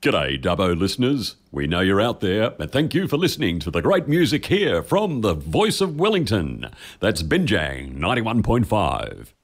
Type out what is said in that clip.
G'day, Dubbo listeners. We know you're out there, and thank you for listening to the great music here from the voice of Wellington. That's Binjang 91.5.